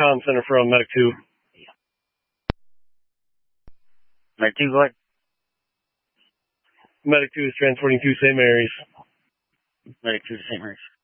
comm center from Medic 2. Medic 2, go ahead. Medic 2 is transporting to St. Mary's. Medic 2 to St. Mary's.